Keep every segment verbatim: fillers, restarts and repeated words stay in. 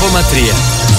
κόμμα τρία.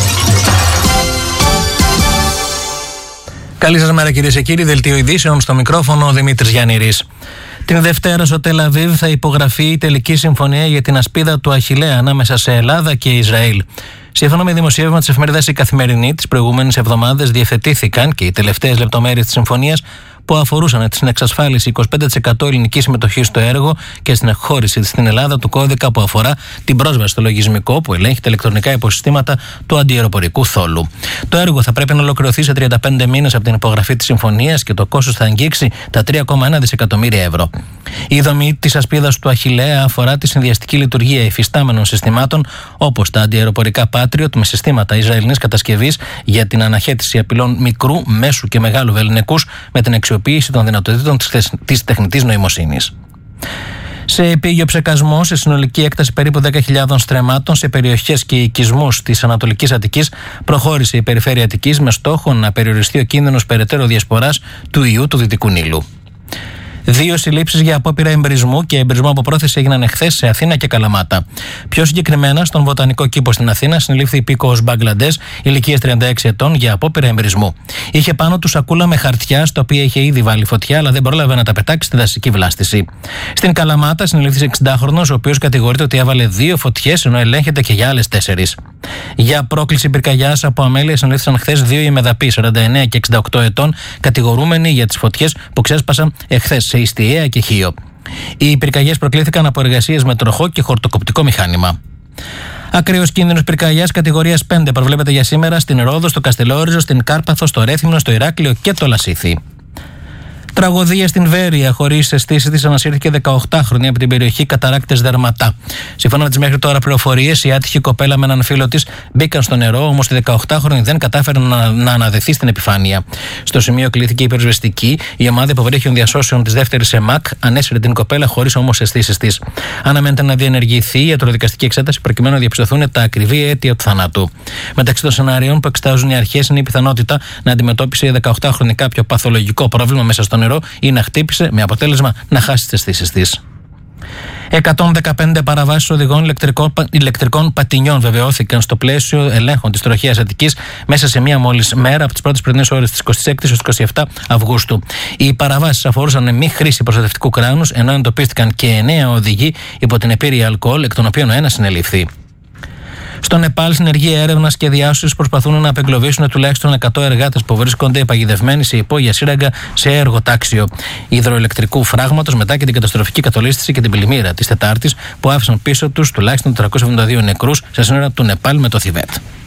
Καλή σας μέρα κυρίες και κύριοι, δελτίο ειδήσεων στο μικρόφωνο ο Δημήτρης Γιαννήρης. Την Δευτέρα στο Τελ Αβίβ θα υπογραφεί η τελική συμφωνία για την ασπίδα του Αχιλλέα ανάμεσα σε Ελλάδα και Ισραήλ. Σύμφωνα με δημοσίευμα της εφημερίδας Η Καθημερινή, τις προηγούμενες εβδομάδες διευθετήθηκαν και οι τελευταίες λεπτομέρειες της συμφωνίας που αφορούσαν στην εξασφάλιση είκοσι πέντε τοις εκατό ελληνικής συμμετοχής στο έργο και στην εκχώρηση στην Ελλάδα του κώδικα που αφορά την πρόσβαση στο λογισμικό που ελέγχει τα ηλεκτρονικά υποσυστήματα του αντιαεροπορικού θόλου. Το έργο θα πρέπει να ολοκληρωθεί σε τριάντα πέντε μήνες από την υπογραφή της συμφωνίας και το κόστος θα αγγίξει τα τρία κόμμα ένα δισεκατομμύρια ευρώ. Η δομή της ασπίδας του Αχιλλέα αφορά τη συνδυαστική λειτουργία υφιστάμενων συστημάτων όπως τα αντιαεροπορικά Patriot με συστήματα Ισραηλινής κατασκευής για την αναχέτηση απειλών μικρού, μέσου και μεγάλου βεληνικούς με την αξιοποίηση των δυνατοτήτων της τεχνητής νοημοσύνης. Σε επίγειο ψεκασμό, σε συνολική έκταση περίπου δέκα χιλιάδες στρεμμάτων σε περιοχές και οικισμούς της Ανατολικής Αττικής, προχώρησε η Περιφέρεια Αττικής με στόχο να περιοριστεί ο κίνδυνος περαιτέρω διασποράς του ιού του Δυτικού Νείλου. Δύο συλλήψεις για απόπειρα εμπρισμού και εμπρισμό από πρόθεση έγιναν εχθές σε Αθήνα και Καλαμάτα. Πιο συγκεκριμένα, στον Βοτανικό Κήπο στην Αθήνα, συνελήφθη υπήκοος Μπαγκλαντές ηλικίας τριάντα έξι ετών για απόπειρα εμπρισμού. Είχε πάνω του σακούλα με χαρτιά, στα οποία είχε ήδη βάλει φωτιά, αλλά δεν πρόλαβε να τα πετάξει στη δασική βλάστηση. Στην Καλαμάτα, συνελήφθη εξηντάχρονος, ο οποίος κατηγορείται ότι έβαλε δύο φωτιές, ενώ ελέγχεται και για άλλες τέσσερις. Για πρόκληση πυρκαγιάς από αμέλεια, συνελήφθησαν χθες δύο ημεδαποί σαράντα εννέα και εξήντα οκτώ ετών, κατηγορούμενοι για τις φωτιές που ξέσπασαν εχθές σε Ιστιαία και Χίο. Οι πυρκαγιές προκλήθηκαν από εργασίες με τροχό και χορτοκοπτικό μηχάνημα. Ακραίος κίνδυνος πυρκαγιάς κατηγορίας πέντε προβλέπεται για σήμερα στην Ρόδο, στο Καστελόριζο, στην Κάρπαθο, στο Ρέθυμνο, στο Ηράκλειο και το Λασίθι. Τραγωδία στην Βέρεια, χωρίς αισθήσεις της, ανασύρθηκε δεκαοκτάχρονη από την περιοχή Καταράκτες Δερματά. Σύμφωνα με τις μέχρι τώρα πληροφορίες, η άτυχη κοπέλα με έναν φίλο της μπήκαν στο νερό, όμως η δεκαοκτάχρονη δεν κατάφερε να, να αναδεθεί στην επιφάνεια. Στο σημείο κλήθηκε η πυροσβεστική. Η ομάδα υποβρύχιων διασώσεων της δεύτερης ΕΜΑΚ ανέσυρε την κοπέλα χωρίς όμως αισθήσεις της. Αναμένεται να διενεργηθεί η ιατροδικαστική εξέταση προκειμένου να διαπιστωθούν τα ακριβή αίτια του θανάτου. Μεταξύ των σενάριων που εξετάζουν οι αρχές είναι η πιθανότητα να αντιμετώπισε η δεκαοκτάχρονη κάποιο παθολογικό πρόβλημα μέσα στο νερό ή να χτύπησε με αποτέλεσμα να χάσει τις αισθήσεις της. εκατόν δεκαπέντε παραβάσεις οδηγών ηλεκτρικών, ηλεκτρικών πατινιών βεβαιώθηκαν στο πλαίσιο ελέγχων της τροχαίας Αττικής μέσα σε μία μόλις μέρα από τις πρώτες πρωινές ώρες της εικοστής έκτης έως εικοστή εβδόμη Αυγούστου. Οι παραβάσεις αφορούσαν μη χρήση προστατευτικού κράνους, ενώ εντοπίστηκαν και εννέα οδηγοί υπό την επίρρεια αλκοόλ, εκ των οποίων ο ένας συνελήφθη. Στο Νεπάλ, συνεργεία έρευνας και διάσωσης προσπαθούν να απεγκλωβίσουν τουλάχιστον εκατό εργάτες που βρίσκονται παγιδευμένοι σε υπόγεια σύραγγα σε εργοτάξιο υδροελεκτρικού φράγματος μετά και την καταστροφική κατολίσθηση και την πλημμύρα της Τετάρτης που άφησαν πίσω τους τουλάχιστον τριακόσιους εβδομήντα δύο νεκρούς σε σύνορα του Νεπάλ με το Θιβέτ.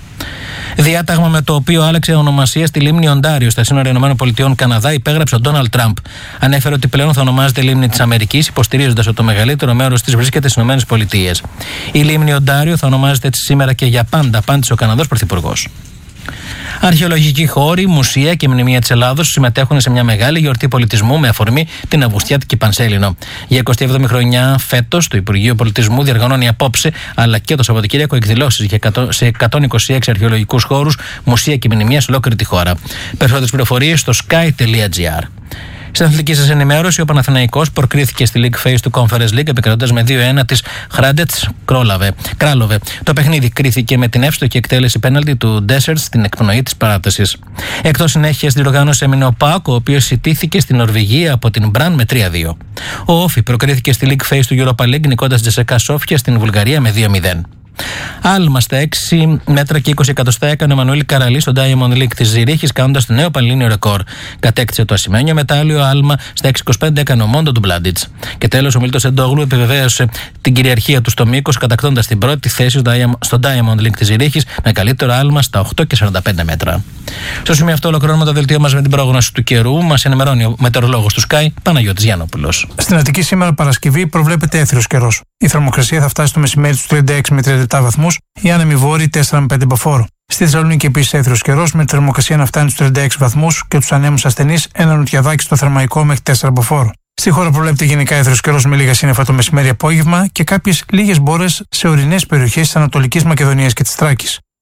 Διάταγμα με το οποίο άλλαξε ονομασία στη λίμνη Οντάριο στα σύνορα ΗΠΑ Καναδά υπέγραψε ο Ντόναλντ Τραμπ. Ανέφερε ότι πλέον θα ονομάζεται λίμνη της Αμερικής, υποστηρίζοντας ότι το μεγαλύτερο μέρος της βρίσκεται στις ΗΠΑ. Η λίμνη Οντάριο θα ονομάζεται έτσι σήμερα και για πάντα, απάντησε ο Καναδός Πρωθυπουργός. Αρχαιολογικοί χώροι, μουσεία και μνημεία της Ελλάδος συμμετέχουν σε μια μεγάλη γιορτή πολιτισμού με αφορμή την Αυγουστιάτικη Πανσέλινο. Για εικοστή εβδόμη χρονιά φέτος, το Υπουργείο Πολιτισμού διοργανώνει απόψε αλλά και το Σαββατοκύριακο εκδηλώσεις σε εκατόν είκοσι έξι αρχαιολογικούς χώρους, μουσεία και μνημεία σε ολόκληρη τη χώρα. Περισσότερες πληροφορίες στο sky τελεία gr. Στην αθλητική σας ενημέρωση, ο Παναθηναϊκός προκρίθηκε στη League Phase του Conference League επικρατώντας με δύο ένα της Χράντετς Κράλοβε. Το παιχνίδι κρίθηκε με την εύστοχη εκτέλεση πέναλτι του Ντέσσερτ στην εκπνοή της παράτασης. Εκτός συνέχειας διοργάνωση έμεινε ο ΠΑΟΚ, ο οποίος ιτήθηκε στην Νορβηγία από την Μπραν με τρία δύο. Ο Όφι προκρίθηκε στη League Phase του Europa League νικώντας Τζεσεκά Σόφια στην Βουλγαρία με δύο μηδέν. Άλμα στα έξι μέτρα και είκοσι εκατοστά έκανε ο Εμμανουήλ Καραλή στο Diamond League της Ζηρίχης, κάνοντας το νέο πανελλήνιο ρεκόρ. Κατέκτησε το ασημένιο μετάλλιο άλμα στα έξι είκοσι πέντε έκανε ο Μόντο του Μπλάντιτς. Και τέλος, ο Μίλτος Εντόγλου επιβεβαίωσε την κυριαρχία του στο μήκος, κατακτώντας την πρώτη θέση στο Diamond League της Ζηρίχης με καλύτερο άλμα στα οκτώ και σαράντα πέντε μέτρα. Στο σημείο αυτό ολοκληρώνουμε το δελτίο μας με την πρόγνωση του καιρού. Μας ενημερώνει ο μετεωρολόγος του Sky, Παναγιώτης Γιαννόπουλος. Στην Αττική σήμερα Παρασκευή προβλέπεται έθριος καιρός. Η θερμοκρασία θα φτάσει στο μεσημέρι στους τριάντα έξι με τριάντα επτά βαθμούς, η άνεμη βόρειοι τέσσερα με πέντε μποφόρ. Στη Θεσσαλονίκη επίσης έθριος καιρός, με τη θερμοκρασία να φτάνει στους τριάντα έξι βαθμούς και τους ανέμους ασθενείς ένα νοτιαδάκι στο Θερμαϊκό μέχρι τέσσερα μποφόρ. Στη χώρα προβλέπεται γενικά έθριος καιρός με λίγα σύννεφα το μεσημέρι απόγευμα και κάποιες λίγες μπόρες σε ορεινές περιοχές της Ανατολικής Μακεδονίας και της Θράκης.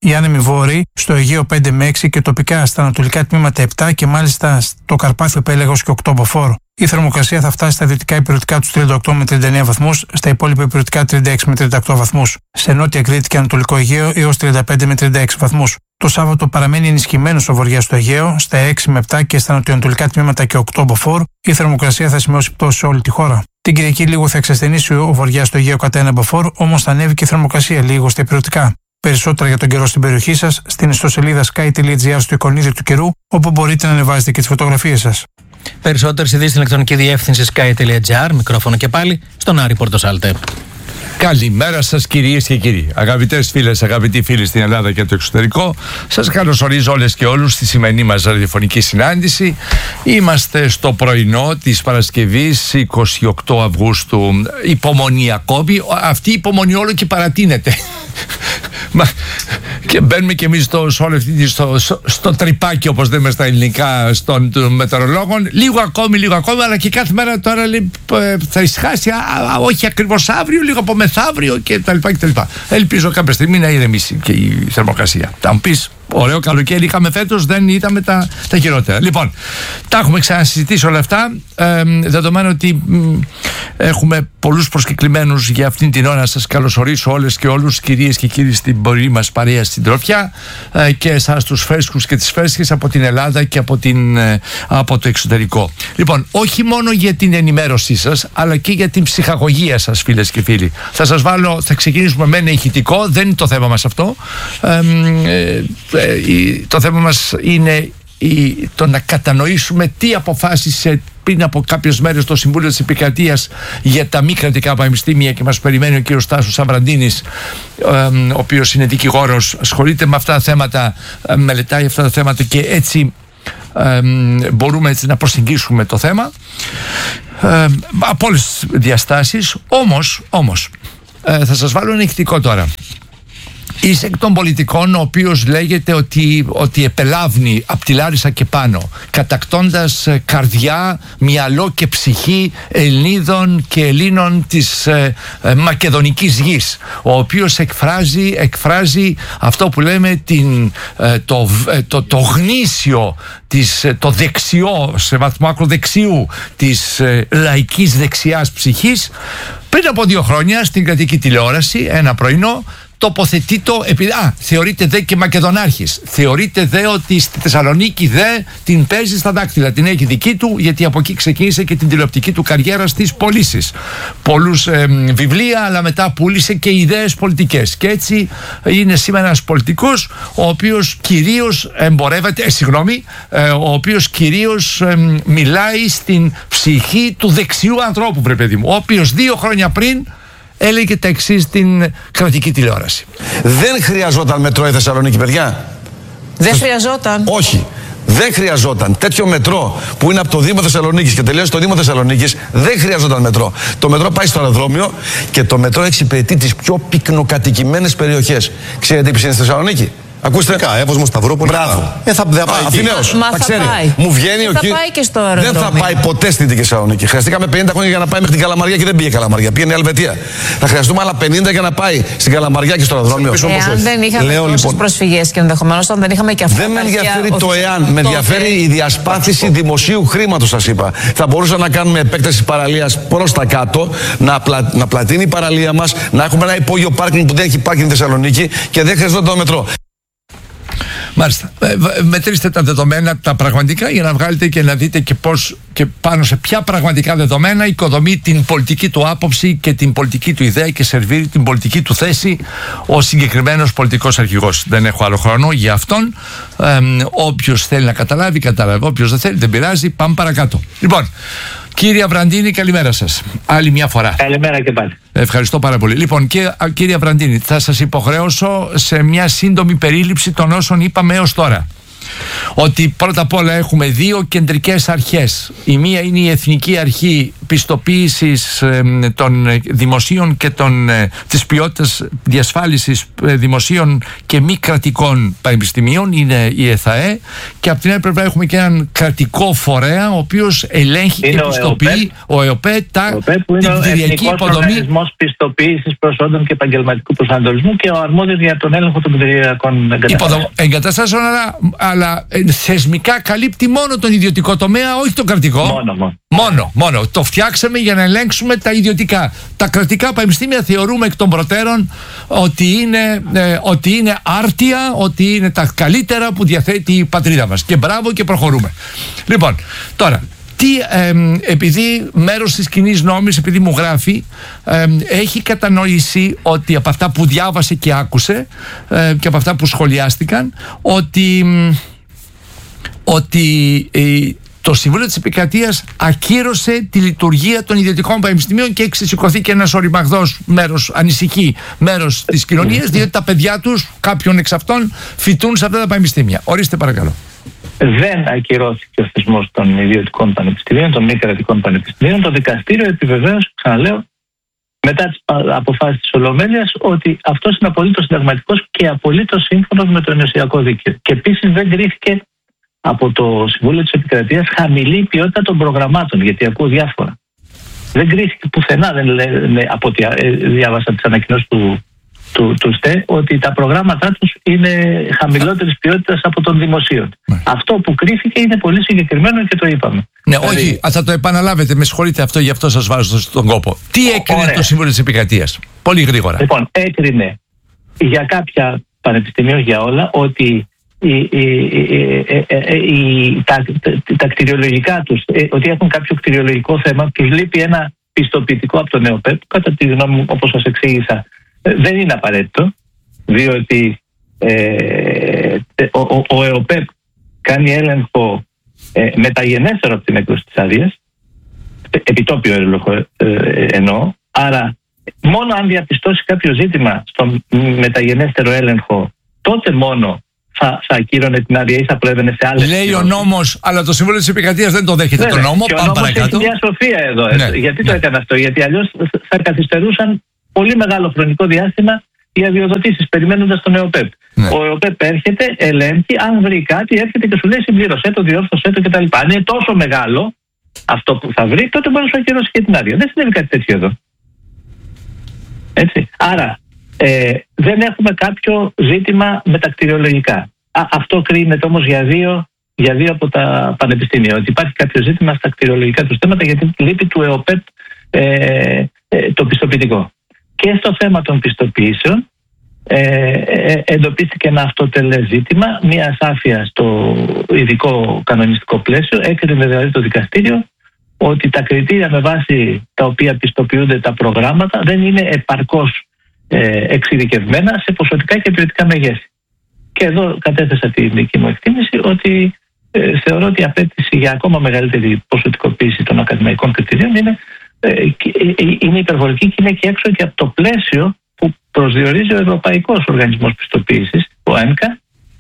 Οι άνεμοι βόρειοι στο Αιγαίο πέντε με έξι και τοπικά στα ανατολικά τμήματα επτά και μάλιστα στο Καρπάθιο Πέλαγος και οκτώ μποφόρ. Η θερμοκρασία θα φτάσει στα δυτικά υπηρετικά του τριάντα οκτώ με τριάντα εννέα βαθμούς, στα υπόλοιπα υπηρετικά τριάντα έξι με τριάντα οκτώ βαθμούς. Σε νότια Κρήτη και Ανατολικό Αιγαίο έως τριάντα πέντε με τριάντα έξι βαθμούς. Το Σάββατο παραμένει ενισχυμένος ο βορειάς στο Αιγαίο, στα έξι με επτά και στα νοτιοανατολικά τμήματα και οκτώ μποφόρ. Η θερμοκρασία θα σημειώσει πτώση σε όλη τη χώρα. Την Κυριακή λίγο θα εξασθενήσει ο βορειάς στο Αιγαίο κατά ένα μποφόρ, όμως θα ανέβει και η θερμοκρασία λίγο στα υπηρετικά. Περισσότερα για τον καιρό στην περιοχή σας στην ιστοσελίδα sky τελεία gr στο εικονίδιο του καιρού, όπου μπορείτε να ανεβάζετε και τις φωτογραφίες σας. Περισσότερες ειδήσεις στην ηλεκτρονική διεύθυνση sky τελεία gr, μικρόφωνο και πάλι στον Άρη Πορτοσάλτε. Καλημέρα σας κυρίες και κύριοι, αγαπητές φίλες, αγαπητοί φίλοι στην Ελλάδα και το εξωτερικό. Σας καλωσορίζω όλες και όλους στη σημερινή μας ραδιοφωνική συνάντηση. Είμαστε στο πρωινό της Παρασκευής εικοστή ογδόη Αυγούστου. Υπομονή ακόμη, αυτή η υπομονή όλο και παρατείνεται. Και μπαίνουμε και εμείς στο, στο, στο, στο τρυπάκι, όπως λέμε στα ελληνικά, των μετεωρολόγων. Λίγο ακόμη, λίγο ακόμη, αλλά και κάθε μέρα τώρα λέει, θα ησυχάσει, α, α, όχι ακριβώς αύριο, λίγο από μεθαύριο κτλ. Ελπίζω κάποια στιγμή να ηρεμήσει και η θερμοκρασία. Θα μου πεις, ωραίο καλοκαίρι είχαμε φέτος, δεν είδαμε τα, τα χειρότερα. Λοιπόν, τα έχουμε ξανασυζητήσει όλα αυτά, ε, δεδομένου ότι μ, έχουμε πολλούς προσκεκλημένους για αυτήν την ώρα. Να σας καλωσορίσω όλες και όλους, κυρίες και κύριοι, στην πορεία μας παρέα στην Τροφιά, ε, και εσάς τους φρέσκους και τις φρέσκες από την Ελλάδα και από, την, ε, από το εξωτερικό. Λοιπόν, όχι μόνο για την ενημέρωσή σας, αλλά και για την ψυχαγωγία σας, φίλες και φίλοι. Θα σας βάλω, θα ξεκινήσουμε με ένα ηχητικό, δεν είναι το θέμα μας αυτό. Ε, ε, το θέμα μας είναι το να κατανοήσουμε τι αποφάσισε πριν από κάποιες μέρες το Συμβούλιο της Επικρατείας για τα μη κρατικά πανεπιστήμια, και μας περιμένει ο κύριος Τάσος Αβραντίνης, ο οποίος είναι δικηγόρος, ασχολείται με αυτά τα θέματα, μελετάει αυτά τα θέματα και έτσι μπορούμε έτσι να προσεγγίσουμε το θέμα από όλες τις διαστάσεις. Όμως, όμως θα σας βάλω ένα ηχητικό τώρα. Είσαι εκ των πολιτικών ο οποίος λέγεται ότι, ότι επελάβνει από τη Λάρισα και πάνω, κατακτώντας καρδιά, μυαλό και ψυχή Ελληνίδων και Ελλήνων της ε, ε, μακεδονικής γης, ο οποίος εκφράζει, εκφράζει αυτό που λέμε την, ε, το, ε, το, το γνήσιο, της, το δεξιό, σε βαθμό ακροδεξιού, της ε, λαϊκής δεξιάς ψυχής. Πριν από δύο χρόνια στην κρατική τηλεόραση, ένα πρωινό, τοποθετεί το, επειδή α, θεωρείται δε και Μακεδονάρχης. Θεωρείται δε ότι στη Θεσσαλονίκη δε την παίζει στα δάκτυλα. Την έχει δική του, γιατί από εκεί ξεκίνησε και την τηλεοπτική του καριέρα στις πωλήσεις. Πολλούς ε, βιβλία, αλλά μετά πούλησε και ιδέες πολιτικές. Και έτσι είναι σήμερα ένας πολιτικός, ο οποίος κυρίως εμπορεύεται, ε, συγγνώμη, ε, ο οποίος κυρίως ε, μιλάει στην ψυχή του δεξιού ανθρώπου, βρε παιδί μου, ο οποίος δύο χρόνια πριν έλεγε τα εξής στην κρατική τηλεόραση. Δεν χρειαζόταν μετρό η Θεσσαλονίκη, παιδιά. Δεν χρειαζόταν. Όχι. Δεν χρειαζόταν τέτοιο μετρό που είναι από το Δήμο Θεσσαλονίκης και τελειώσει το Δήμο Θεσσαλονίκης. Δεν χρειαζόταν μετρό. Το μετρό πάει στο αεροδρόμιο και το μετρό εξυπηρετεί τις πιο πυκνοκατοικημένες περιοχές. Ξέρετε ποιος είναι στη Θεσσαλονίκη? Ακούστε. Έπος μου Σταυρόπολη. Μπράβο. Ε, θα, θα πάει. Αθηναίος. Μα θα ξέρει. πάει. Μου βγαίνει ε, ο θα κύριος. πάει και στο αεροδρόμιο. Δεν θα πάει ποτέ στην Δυτική Θεσσαλονίκη. Χρειαστήκαμε πενήντα χρόνια για να πάει μέχρι την Καλαμαριά και δεν πήγε Καλαμαριά. Πήγαινε Ελβετία. Θα χρειαστούμε άλλα πενήντα για να πάει στην Καλαμαριά και στο αεροδρόμιο. Εάν δεν είχαμε τόσες λοιπόν, προσφυγές και ενδεχομένως αν δεν είχαμε και αυτά. Δεν με ενδιαφέρει το εάν. Με ενδιαφέρει η διασπάθηση δημοσίου χρήματος, σας είπα. Θα μπορούσα να κάνουμε επέκταση παραλίας προς τα κάτω, να, πλα, να πλατείνει η παραλία μας, να έχουμε ένα υπόγειο πάρκινγκ που δεν έχει πάρκινγκ στη Θεσσαλονίκη και δεν χρειαζόταν το μετρό. Μάλιστα. Μετρήστε τα δεδομένα, τα πραγματικά, για να βγάλετε και να δείτε και πώς και πάνω σε ποια πραγματικά δεδομένα οικοδομεί την πολιτική του άποψη και την πολιτική του ιδέα και σερβίρει την πολιτική του θέση ο συγκεκριμένος πολιτικός αρχηγός. Δεν έχω άλλο χρόνο για αυτόν. Ε, όποιος θέλει να καταλάβει, καταλάβει. Όποιος δεν θέλει, δεν πειράζει. Πάμε παρακάτω. Λοιπόν, κύριε Αβραντίνη, καλημέρα σας. Άλλη μια φορά. Καλημέρα και πάλι. Ευχαριστώ πάρα πολύ. Λοιπόν, και, κύριε Αβραντίνη, θα σας υποχρεώσω σε μια σύντομη περίληψη των όσων είπαμε έως τώρα. Ότι πρώτα απ' όλα έχουμε δύο κεντρικές αρχές. Η μία είναι η Εθνική Αρχή πιστοποίησης των δημοσίων και των, της ποιότητας διασφάλισης δημοσίων και μη κρατικών πανεπιστημίων είναι η ΕΘΑΕ, και από την άλλη πλευρά έχουμε και έναν κρατικό φορέα ο οποίος ελέγχει είναι και πιστοποιεί, ο ΕΟΠΕ, τα, την κτηριακή υποδομή. Ο Οργανισμός Πιστοποίησης Προσόντων και Επαγγελματικού Προσανατολισμού και ο αρμόδιος για τον έλεγχο των κτηριακών εγκαταστάσεων. Εγκαταστάσεων, αλλά, αλλά θεσμικά καλύπτει μόνο τον ιδιωτικό τομέα, όχι τον κρατικό. Μόνο, μόνο. Μόνο, μόνο. Το φτιάξαμε για να ελέγξουμε τα ιδιωτικά. Τα κρατικά πανεπιστήμια θεωρούμε εκ των προτέρων ότι είναι, ε, ότι είναι άρτια, ότι είναι τα καλύτερα που διαθέτει η πατρίδα μας. Και μπράβο, και προχωρούμε. Λοιπόν, τώρα, τι, ε, επειδή μέρος της κοινής νόμης, επειδή μου γράφει, ε, έχει κατανοήσει ότι από αυτά που διάβασε και άκουσε ε, και από αυτά που σχολιάστηκαν, ότι, ότι ε, το Συμβούλιο της Επικρατείας ακύρωσε τη λειτουργία των ιδιωτικών πανεπιστημίων και έχει σηκωθεί και ένας οριμαγδός μέρος, ανησυχεί μέρος της κοινωνίας, διότι τα παιδιά τους, κάποιον εξ αυτών, φοιτούν σε αυτά τα πανεπιστήμια. Ορίστε παρακαλώ. Δεν ακυρώθηκε ο θεσμός των ιδιωτικών πανεπιστημίων, των μη κρατικών πανεπιστημίων. Το δικαστήριο επιβεβαίωσε, ξαναλέω, μετά τις αποφάσεις της Ολομέλειας, ότι αυτός είναι απολύτως συνταγματικός και απολύτως σύμφωνος με το ενωσιακό δίκαιο. Και επίσης δεν κρίθηκε από το Συμβούλιο της Επικρατείας χαμηλή ποιότητα των προγραμμάτων, γιατί ακούω διάφορα. Δεν κρίθηκε πουθενά, δεν λένε, από ό,τι διάβασα τις ανακοινώσεις του, του, του ΣΤΕ, ότι τα προγράμματά τους είναι χαμηλότερης ποιότητας από των δημοσίων. Ναι. Αυτό που κρίθηκε είναι πολύ συγκεκριμένο και το είπαμε. Ναι, δηλαδή, όχι, θα το επαναλάβετε, με συγχωρείτε, αυτό, γι' αυτό σας βάζω στον κόπο. Τι έκρινε Ωραία. το Συμβούλιο της Επικρατείας? Πολύ γρήγορα. Λοιπόν, έκρινε για κάποια πανεπιστημία, για όλα, ότι Η, η, η, η, η, τα, τα κτηριολογικά τους, ότι έχουν κάποιο κτηριολογικό θέμα, τους λείπει ένα πιστοποιητικό από τον ΕΟΠΕΠ, κατά τη γνώμη μου, όπως σας εξήγησα, δεν είναι απαραίτητο, διότι ε, ο, ο, ο ΕΟΠΕΠ κάνει έλεγχο ε, μεταγενέστερο από την έκδοση της άδειας, επιτόπιο έλεγχο ε, εννοώ, άρα μόνο αν διαπιστώσει κάποιο ζήτημα στο μεταγενέστερο έλεγχο, τότε μόνο θα, θα ακύρωνε την άδεια ή θα προέβαινε σε άλλες. Λέει κυρώσεις. Ο νόμος, αλλά το Συμβούλιο της Επικρατείας δεν το δέχεται. Βέβαια, τον νόμο. Και πάμε ο νόμος παρακάτω. έχει μια σοφία εδώ. Ναι, γιατί ναι. το έκανε αυτό? Γιατί αλλιώς θα καθυστερούσαν πολύ μεγάλο χρονικό διάστημα οι αδειοδοτήσεις, περιμένοντας τον ΕΟΠΕΠ. Ναι. Ο ΕΟΠΕΠ έρχεται, ελέγχει, αν βρει κάτι, έρχεται και σου λέει συμπλήρωσέ το, διόρθωσέ το κτλ. Αν είναι τόσο μεγάλο αυτό που θα βρει, τότε μπορεί να σου ακυρώσει και την άδεια. Δεν συνέβη κάτι τέτοιο εδώ. Έτσι. Άρα, ε, δεν έχουμε κάποιο ζήτημα με τα κτηριολογικά. Α, αυτό κρίνεται όμως για δύο, για δύο από τα πανεπιστήμια. Ότι υπάρχει κάποιο ζήτημα στα κτηριολογικά του θέματα, γιατί λείπει του ΕΟΠΕΠ ε, ε, το πιστοποιητικό. Και στο θέμα των πιστοποιήσεων ε, ε, εντοπίστηκε ένα αυτοτελές ζήτημα, μια ασάφεια στο ειδικό κανονιστικό πλαίσιο. Έκρινε δηλαδή το δικαστήριο ότι τα κριτήρια με βάση τα οποία πιστοποιούνται τα προγράμματα δεν είναι επαρκώς ε, εξειδικευμένα σε ποσοτικά και ποιοτικά μεγέθη. Και εδώ κατέθεσα την δική μου εκτίμηση ότι ε, θεωρώ ότι η απέτηση για ακόμα μεγαλύτερη ποσοτικοποίηση των ακαδημαϊκών κριτηρίων είναι, ε, ε, είναι υπερβολική και είναι και έξω και από το πλαίσιο που προσδιορίζει ο Ευρωπαϊκός Οργανισμός Πιστοποίησης, ο ΕΝΚΑ.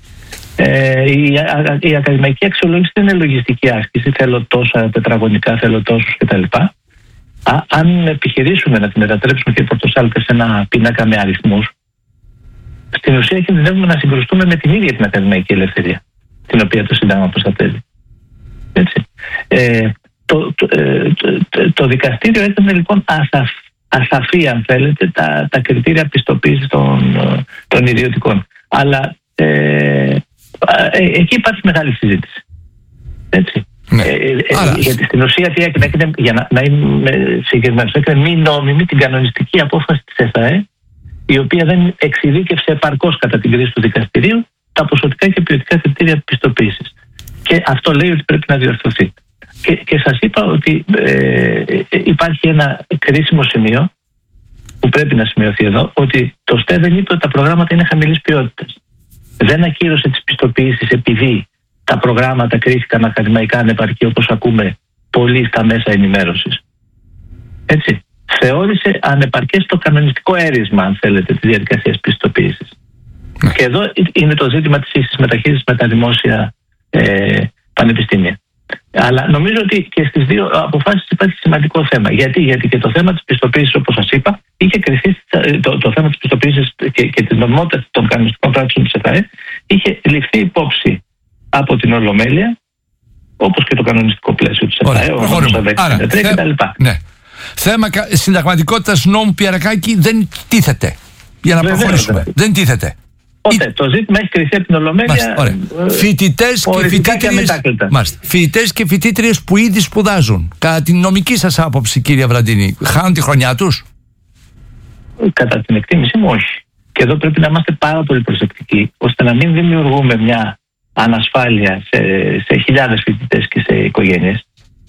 Ε, η, α, η ακαδημαϊκή αξιολόγηση δεν είναι λογιστική άσκηση. Θέλω τόσα τετραγωνικά, θέλω τόσους κτλ. Α, αν επιχειρήσουμε να τη μετατρέψουμε και πρωτοσάλτε σε ένα πίνακα με αριθμούς, στην ουσία κινδυνεύουμε να συγκρουστούμε με την ίδια την ακαδημαϊκή ελευθερία, την οποία το Σύνταγμα προστατεύει. Έτσι. Ε, το, το, το, το, το δικαστήριο έκανε λοιπόν ασαφ, ασαφή, αν θέλετε, τα, τα κριτήρια πιστοποίησης των, των ιδιωτικών. Αλλά ε, ε, εκεί υπάρχει μεγάλη συζήτηση. Έτσι. Ναι. Ε, ε, γιατί στην ουσία τι έκανε, έκανε για να, να είμαι συγκεκριμένος, έκανε μη νόμιμη την κανονιστική απόφαση της ΕΘΑΕ, η οποία δεν εξειδίκευσε επαρκώς κατά την κρίση του δικαστηρίου τα ποσοτικά και ποιοτικά κριτήρια πιστοποίησης. Και αυτό λέει ότι πρέπει να διορθωθεί. Και, και σας είπα ότι ε, υπάρχει ένα κρίσιμο σημείο που πρέπει να σημειωθεί εδώ, ότι το ΣΤΕ δεν είπε ότι τα προγράμματα είναι χαμηλής ποιότητας. Δεν ακύρωσε τις πιστοποίησεις επειδή τα προγράμματα κρίθηκαν ακαδημαϊκά ανεπαρκή, όπως ακούμε πολύ στα μέσα ενημέρωσης. Έτσι. Θεώρησε ανεπαρκές το κανονιστικό έρισμα, αν θέλετε, της διαδικασίας πιστοποίησης. Ναι. Και εδώ είναι το ζήτημα της ίσης μεταχείρισης με τα δημόσια ε, πανεπιστήμια. Αλλά νομίζω ότι και στις δύο αποφάσεις υπάρχει σημαντικό θέμα. Γιατί, Γιατί και το θέμα της πιστοποίησης, όπως σας είπα, είχε κρυφθεί, το, το θέμα της πιστοποίησης και, και της νομιμότητας των κανονιστικών πράξεων της ΕΦΑΕ είχε ληφθεί υπόψη από την Ολομέλεια, όπως και το κανονιστικό πλαίσιο της ΕΦΑΕ, ο νόμος δέκα κτλ. Ναι. Θέμα συνταγματικότητας νόμου Πιερακάκη δεν τίθεται. Για να Βεβαίως, προχωρήσουμε. βέβαια. Δεν τίθεται. Οπότε, το ζήτημα έχει κρυφθεί από την Ολομέλεια. Φοιτητές και φοιτήτριες, φοιτητές και φοιτήτριες που ήδη σπουδάζουν, κατά την νομική σας άποψη, κύριε Βραντινή, χάνουν τη χρονιά τους? Κατά την εκτίμησή μου, όχι. Και εδώ πρέπει να είμαστε πάρα πολύ προσεκτικοί, ώστε να μην δημιουργούμε μια ανασφάλεια σε, σε χιλιάδες φοιτητές και σε οικογένειες.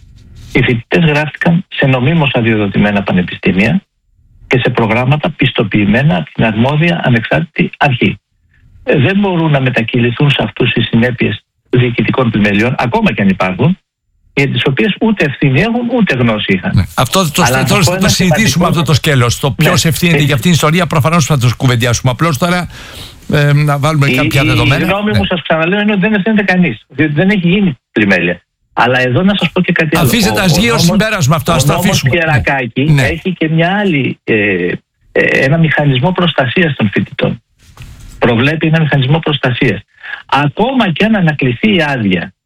Οι φοιτητές γράφτηκαν σε νομίμως αδειοδοτημένα πανεπιστήμια και σε προγράμματα πιστοποιημένα από την αρμόδια ανεξάρτητη αρχή. Ε, δεν μπορούν να μετακυληθούν σε αυτούς οι συνέπειες διοικητικών πλημελιών, ακόμα και αν υπάρχουν, για τις οποίες ούτε ευθύνη έχουν ούτε γνώση είχαν. Ναι. Αυτό το, Αλλά το, το, το συζητήσουμε αυτό το σκέλος. Το ποιος ναι. ευθύνεται για αυτήν την ιστορία, προφανώς θα το κουβεντιάσουμε. Απλώς τώρα ε, να βάλουμε η, κάποια δεδομένα. Η γνώμη ναι. μου, σας ξαναλέω, είναι ότι δεν ευθύνεται κανείς. Διότι δεν έχει γίνει πλημέλεια. Αλλά εδώ να σας πω και κάτι άλλο. Αφήστε τα σγείο συμπέρασμα αυτό, ας το αφήσουμε. Ο νόμος Πιερακάκη ναι. έχει και μια άλλη, ε, ε, ένα μηχανισμό προστασίας των φοιτητών. Προβλέπει ένα μηχανισμό προστασίας. Ακόμα και αν ανακληθεί η άδεια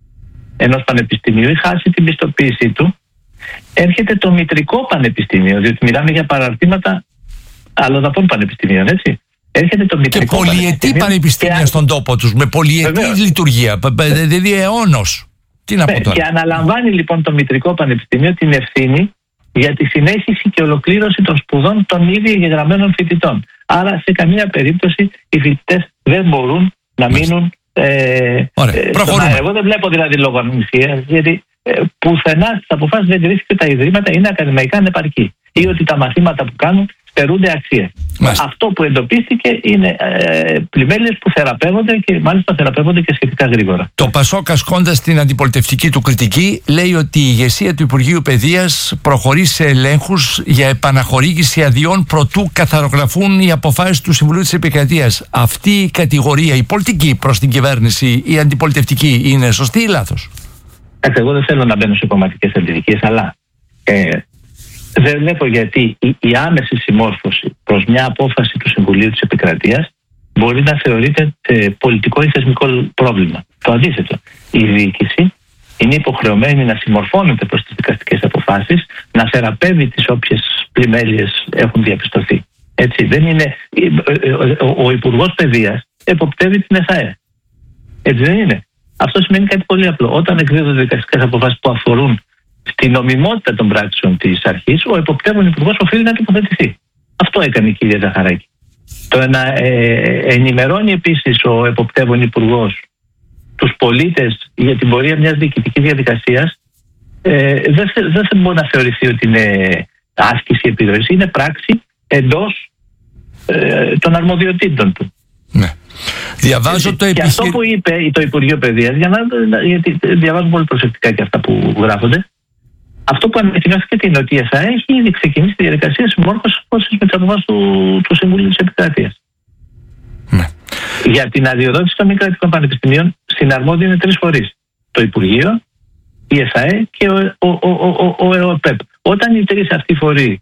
ενός πανεπιστημίου ή χάσει την πιστοποίησή του, έρχεται το μητρικό πανεπιστήμιο, διότι μιλάμε για παραρτήματα αλλοδαπών πανεπιστημίων, έτσι. Έρχεται το μητρικό και πολυετή πανεπιστήμια και... στον τόπο τους, με πολυετή Βεβαίως. λειτουργία, δηλαδή αιώνος. Τι να πω τώρα. Και αναλαμβάνει λοιπόν το μητρικό πανεπιστήμιο την ευθύνη για τη συνέχιση και ολοκλήρωση των σπουδών των ήδη εγγεγραμμένων φοιτητών. Άρα σε καμία περίπτωση οι φοιτητές δεν μπορούν να μείνουν ε, Ωραία, προχωρούμε. Εγώ δεν βλέπω δηλαδή λόγω ανομισίας, γιατί ε, πουθενά στις αποφάσεις δεν κρίθηκε ότι τα ιδρύματα είναι ακαδημαϊκά ανεπαρκή ή ότι τα μαθήματα που κάνουν στερούνται αξίες. Αυτό που εντοπίστηκε είναι ε, πλημέλειες που θεραπεύονται και μάλιστα θεραπεύονται και σχετικά γρήγορα. Το Πασόκ, ασκώντας την αντιπολιτευτική του κριτική, λέει ότι η ηγεσία του Υπουργείου Παιδείας προχωρεί σε ελέγχους για επαναχορήγηση αδειών προτού καθαρογραφούν οι αποφάσεις του Συμβουλίου της Επικρατείας. Αυτή η κατηγορία, η πολιτική προς την κυβέρνηση, η αντιπολιτευτική, είναι σωστή ή λάθος? Εγώ δεν θέλω να μπαίνω σε κομματικές αντιδικίες, αλλά ε, δεν βλέπω γιατί η, η άμεση συμμόρφωση προς μια απόφαση του Συμβουλίου της Επικρατείας μπορεί να θεωρείται ε, πολιτικό ή θεσμικό πρόβλημα. Το αντίθετο. Η διοίκηση είναι υποχρεωμένη να συμμορφώνεται προς τις δικαστικές αποφάσεις, να θεραπεύει τις όποιες πλημέλειες έχουν διαπιστωθεί. Έτσι, δεν είναι, ο, ο Υπουργός Παιδείας εποπτεύει την ΕΦΑΕ. Έτσι δεν είναι? Αυτό σημαίνει κάτι πολύ απλό. Όταν εκδίδονται δικαστικές αποφάσεις που αφορούν στην νομιμότητα των πράξεων της αρχής, ο εποπτεύων υπουργός οφείλει να τοποθετηθεί. Αυτό έκανε η κυρία Ζαχαράκη. Το να ε, ενημερώνει επίσης ο εποπτεύων υπουργός τους πολίτες για την πορεία μιας διοικητικής διαδικασίας ε, δεν, δεν μπορεί να θεωρηθεί ότι είναι άσκηση επιρροής. Είναι πράξη εντός ε, των αρμοδιοτήτων του. Ναι. Διαβάζω το επιχείρημα. Και αυτό που είπε το Υπουργείο Παιδείας, για να, γιατί διαβάζω πολύ προσεκτικά και αυτά που γράφονται, αυτό που ανακοινώθηκε είναι ότι η ΕΦΑΕ έχει ήδη ξεκινήσει τη διαδικασία συμμόρφωσης με τις αποφάσεις του, του Συμβουλίου της Επικρατείας. Ναι. Για την αδειοδότηση των μη κρατικών πανεπιστημίων συναρμόδιοι είναι τρεις φορείς. Το Υπουργείο, η ΕΦΑΕ και ο, ο, ο, ο, ο ΕΟΠΕΠ. Όταν οι τρεις αυτοί φορείς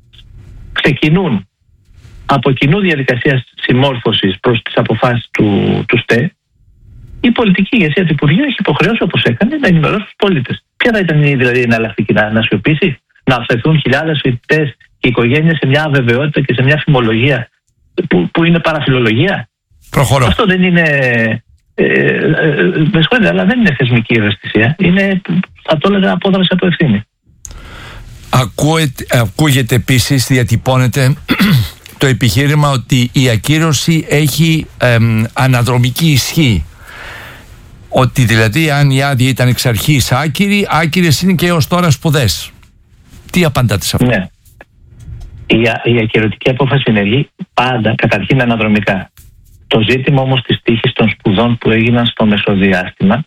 ξεκινούν από κοινού διαδικασία συμμόρφωσης προς τις αποφάσεις του, του ΣΤΕ, η πολιτική ηγεσία του Υπουργείου έχει υποχρεώσει, όπως έκανε, να ενημερώσει τους πολίτες. Ποια θα ήταν δηλαδή η εναλλακτική, να, να σιωπήσει, να αφαιθούν χιλιάδες φοιτητές και οικογένειες σε μια αβεβαιότητα και σε μια φημολογία που, που είναι παραφιλολογία? Προχωρώ. Αυτό δεν είναι. Ε, ε, ε, με συγχωρείτε, αλλά δεν είναι θεσμική ευαισθησία. Είναι, θα το έλεγα, απόδραση από ευθύνη. Ακούεται, ακούγεται επίσης, διατυπώνεται το επιχείρημα ότι η ακύρωση έχει εμ, αναδρομική ισχύ. Ότι δηλαδή αν η άδεια ήταν εξ αρχής άκυρη, άκυρες είναι και έως τώρα σπουδές. Τι απαντάτε σε αυτό? Ναι. Η, η ακυρωτική απόφαση ενεργεί πάντα καταρχήν αναδρομικά. Το ζήτημα όμως της τύχης των σπουδών που έγιναν στο μεσοδιάστημα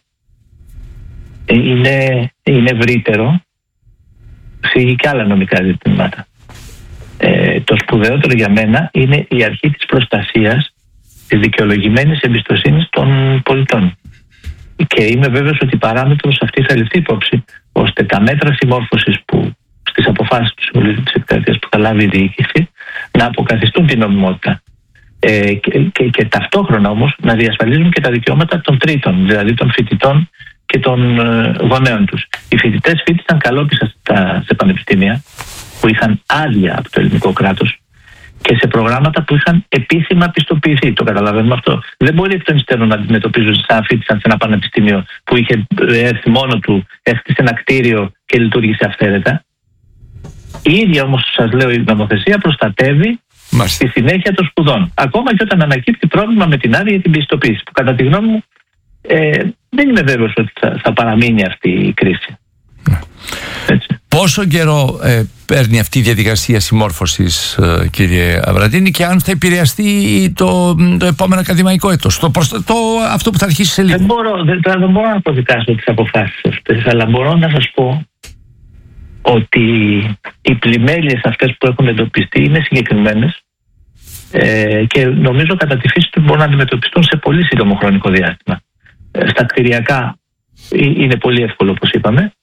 είναι, είναι ευρύτερο, φύγει και άλλα νομικά ζητήματα. Ε, το σπουδαιότερο για μένα είναι η αρχή της προστασίας της δικαιολογημένης εμπιστοσύνης των πολιτών. και είμαι βέβαιος ότι η παράμετρος αυτή θα ληφθεί υπόψη, ώστε τα μέτρα συμμόρφωσης που στις αποφάσεις του Συμβουλίου της Επικρατείας που θα λάβει η διοίκηση να αποκαθιστούν την νομιμότητα. Ε, και, και, και ταυτόχρονα όμως να διασφαλίζουν και τα δικαιώματα των τρίτων, δηλαδή των φοιτητών και των ε, γονέων τους. Οι φοιτητές φοιτησαν καλόπιστα στα, σε πανεπιστήμια που είχαν άδεια από το ελληνικό κράτος και σε προγράμματα που είχαν επίσημα πιστοποιηθεί. Το καταλαβαίνουμε αυτό. Δεν μπορεί εκ των υστέρων να αντιμετωπίζουν σαν φοιτησαν σε ένα πανεπιστήμιο που είχε έρθει μόνο του, έκτισε ένα κτίριο και λειτουργήσε αυθαίρετα. Η ίδια όμως, σας λέω, η νομοθεσία προστατεύει Μάλιστα. στη συνέχεια των σπουδών. Ακόμα και όταν ανακύπτει πρόβλημα με την άδεια για την πιστοποίηση, που κατά τη γνώμη μου ε, δεν είμαι βέβαιος ότι θα, θα παραμείνει αυτή η κρίση. Έτσι. Πόσο καιρό ε, παίρνει αυτή η διαδικασία συμμόρφωσης, ε, κύριε Αβραντίνη, και αν θα επηρεαστεί το, το επόμενο ακαδημαϊκό έτος, το, το, αυτό που θα αρχίσει σε λίγο? Δεν μπορώ, δεν, δεν μπορώ να αποδικάσω τις αποφάσεις αυτές, αλλά μπορώ να σας πω ότι οι πλημέλειες αυτές που έχουν εντοπιστεί είναι συγκεκριμένες ε, και νομίζω κατά τη φύση του μπορούν να αντιμετωπιστούν σε πολύ σύντομο χρονικό διάστημα. Ε, στα κτηριακά είναι πολύ εύκολο, όπως είπαμε.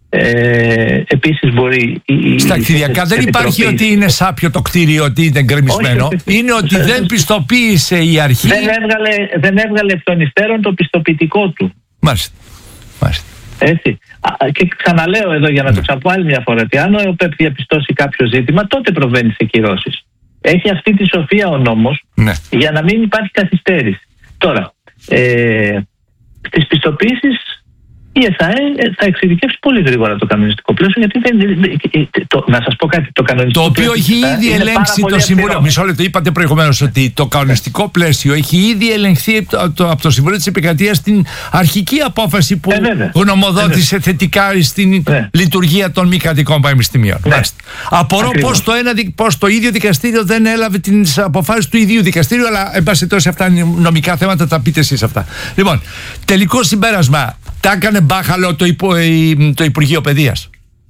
Ε, επίσης μπορεί... Στα κτηριακά δεν υπάρχει ότι είναι σάπιο το κτίριο, ότι είναι γκρεμισμένο. Είναι ότι δεν πιστοποίησε η αρχή. Δεν έβγαλε, δεν έβγαλε εκ των υστέρων το πιστοποιητικό του. Μάλιστα. Μάλιστα. Έτσι. Και ξαναλέω εδώ για να το ξαναπώ άλλη μια φορά, ότι αν ο ΕΟΠΕΠ διαπιστώσει κάποιο ζήτημα, τότε προβαίνει σε κυρώσεις. Έχει αυτή τη σοφία ο νόμος, ναι, για να μην υπάρχει καθυστέρηση. Τώρα, ε, στις πιστοποιήσεις η ΕΣΑΕ θα εξειδικεύσει πολύ γρήγορα το κανονιστικό πλαίσιο, γιατί δεν, το, να σας πω κάτι, το κανονιστικό το οποίο πλαίσιο έχει ήδη ελέγξει το Συμβούλιο. Μισό λεπτό, είπατε προηγουμένως ότι το κανονιστικό πλαίσιο έχει ήδη ελεγχθεί από το, από το Συμβούλιο της Επικρατείας στην αρχική απόφαση που ε, γνωμοδότησε ε, θετικά στην ε, λειτουργία των μη κρατικών πανεπιστημίων. Ε, Απορώ πώς το, πώς το ίδιο δικαστήριο δεν έλαβε τις αποφάσεις του ιδίου δικαστήριου, αλλά εν πάση τόσο αυτά είναι νομικά θέματα, τα πείτε εσείς αυτά. Λοιπόν, τελικό συμπέρασμα. Τα έκανε μπάχαλο το, υπο, το Υπουργείο Παιδείας?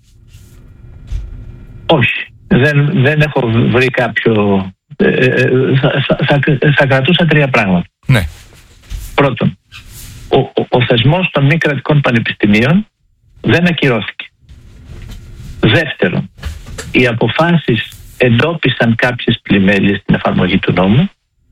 Όχι. Δεν, δεν έχω βρει κάποιο... Ε, ε, θα, θα, θα, θα κρατούσα τρία πράγματα. Ναι. Πρώτον, ο, ο, ο θεσμός των μη κρατικών πανεπιστημίων δεν ακυρώθηκε. Δεύτερον, οι αποφάσεις εντόπισαν κάποιες πλημέλειες στην εφαρμογή του νόμου.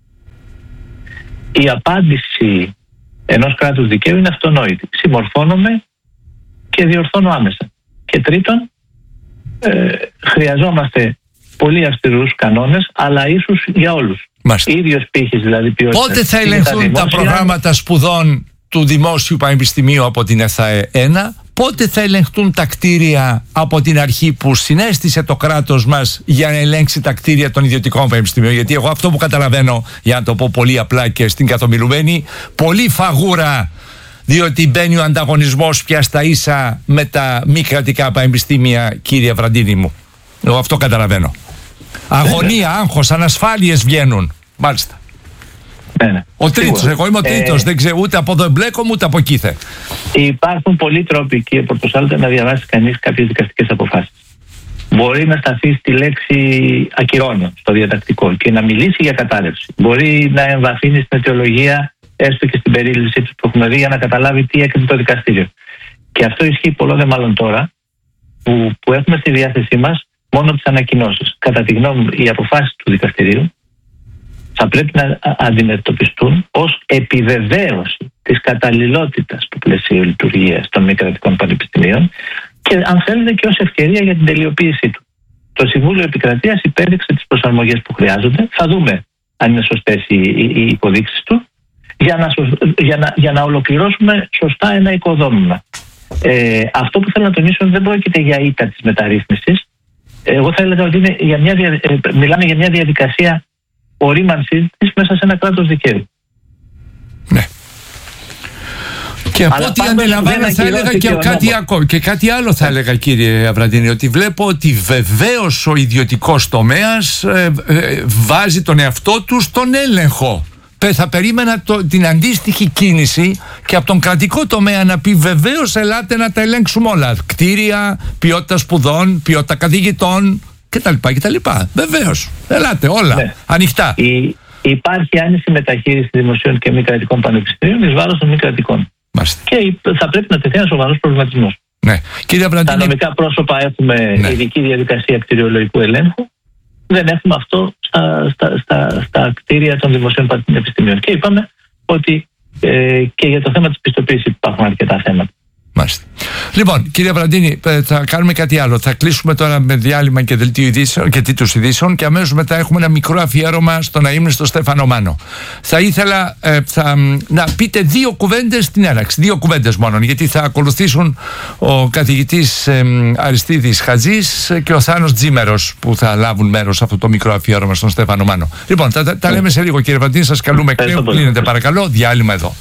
Η απάντηση ενός κράτους δικαίου είναι αυτονόητη. Συμμορφώνομαι και διορθώνω άμεσα. Και τρίτον, ε, χρειαζόμαστε πολύ αυστηρούς κανόνες, αλλά ίσους για όλους. Μάλιστα. Ίδιος πύχης δηλαδή ποιότητας. Πότε θα ελεγχθούν τα, τα προγράμματα σπουδών του Δημόσιου Πανεπιστημίου από την ΕΘΑΕ ένα? Πότε θα ελεγχθούν τα κτίρια από την αρχή που συνέστησε το κράτος μας για να ελέγξει τα κτίρια των ιδιωτικών πανεπιστημίων? Γιατί εγώ αυτό που καταλαβαίνω, για να το πω πολύ απλά και στην καθομιλουμένη, πολύ φαγούρα, διότι μπαίνει ο ανταγωνισμός πια στα ίσα με τα μη κρατικά πανεπιστήμια, κύριε Βραντίνη μου. Εγώ αυτό καταλαβαίνω. Αγωνία, άγχος, ανασφάλειες βγαίνουν. Μάλιστα. Ναι, ναι. Ο τρίτος, εγώ είμαι ο τρίτος, ε, δεν ξέρω ούτε από εδώ εμπλέκομαι ούτε από εκεί θε. Υπάρχουν πολλοί τρόποι, κύριε Πορτοσάλτε, να διαβάσει κανείς κάποιες δικαστικές αποφάσεις. Μπορεί να σταθεί στη λέξη ακυρώνω στο διατακτικό και να μιλήσει για κατάρρευση. Μπορεί να εμβαθύνει στην αιτιολογία, έστω και στην περίληψη του που έχουμε δει, για να καταλάβει τι έκανε το δικαστήριο. Και αυτό ισχύει πολλό δε μάλλον τώρα, που, που έχουμε στη διάθεσή μας μόνο τις ανακοινώσεις. Κατά τη γνώμη μου, οι αποφάσεις του δικαστηρίου θα πρέπει να αντιμετωπιστούν ως επιβεβαίωση της καταλληλότητας του πλαισίου λειτουργίας των μη κρατικών πανεπιστημίων και, αν θέλετε, και ως ευκαιρία για την τελειοποίησή του. Το Συμβούλιο Επικρατείας υπέδειξε τις προσαρμογές που χρειάζονται. Θα δούμε αν είναι σωστές οι, οι, οι υποδείξεις του για να, για, να, για να ολοκληρώσουμε σωστά ένα οικοδόμημα. Ε, αυτό που θέλω να τονίσω δεν πρόκειται για ήττα της μεταρρύθμισης. Εγώ θα έλεγα ότι είναι για μια, ε, μιλάμε για μια διαδικασία ορίμανσης της μέσα σε ένα κράτος δικαίου. Ναι. Και από ό,τι αντιλαμβάνω θα έλεγα και, κάτι ακό, και κάτι άλλο θα έλεγα, κύριε Αβραντίνη, ότι βλέπω ότι βεβαίως ο ιδιωτικός τομέας ε, ε, βάζει τον εαυτό του στον έλεγχο. Θα περίμενα το, την αντίστοιχη κίνηση και από τον κρατικό τομέα να πει βεβαίως ελάτε να τα ελέγξουμε όλα. Κτίρια, ποιότητα σπουδών, ποιότητα καθηγητών κτλ. κτλ. Βεβαίως. Ελάτε όλα. Ναι. Ανοιχτά. Η, υπάρχει άνηση μεταχείριση δημοσίων και μη κρατικών πανεπιστημίων εις βάρος των μη κρατικών. Μάλιστα. Και θα πρέπει να τεθεί ένα σοβαρός προβληματισμός. Ναι. Κύριε Βραντίνη... Τα νομικά πρόσωπα έχουμε ναι. ειδική διαδικασία κτηριολογικού ελέγχου. Δεν έχουμε αυτό στα, στα, στα, στα κτίρια των δημοσίων πανεπιστημίων. Και είπαμε ότι ε, και για το θέμα της πιστοποίησης υπάρχουν αρκετά θέματα. Μάλιστα. Λοιπόν, κύριε Βραντίνη, θα κάνουμε κάτι άλλο. Θα κλείσουμε τώρα με διάλειμμα και δελτίο ειδήσεων και τίτλους ειδήσεων και αμέσως μετά έχουμε ένα μικρό αφιέρωμα στον αείμνηστο Στέφανο Μάνο. Θα ήθελα ε, θα, να πείτε δύο κουβέντες στην έναρξη. Δύο κουβέντες μόνο, γιατί θα ακολουθήσουν ο καθηγητής ε, Αριστίδης Χατζής και ο Θάνος Τζίμερος που θα λάβουν μέρος σε αυτό το μικρό αφιέρωμα στον Στέφανο Μάνο. Λοιπόν, τα, τα, τα λέμε σε λίγο, κύριε Βραντίνη. Σας καλούμε εκ. Κλείνετε παρακαλώ. Διάλειμμα εδώ.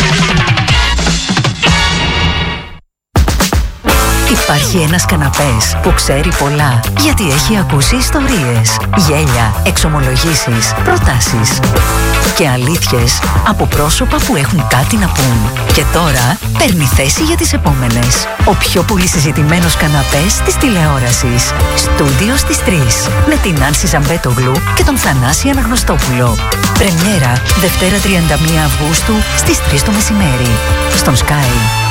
Υπάρχει ένας καναπές που ξέρει πολλά, γιατί έχει ακούσει ιστορίες, γέλια, εξομολογήσεις, προτάσεις και αλήθειες από πρόσωπα που έχουν κάτι να πούν. Και τώρα παίρνει θέση για τις επόμενες. Ο πιο πολύ συζητημένος καναπές της τηλεόρασης. Στούντιο στις τρεις. Με την Άνση Ζαμπέτογλου και τον Θανάση Αναγνωστόπουλο. Πρεμιέρα Δευτέρα τριάντα μία Αυγούστου στις τρεις το μεσημέρι. Στον Sky.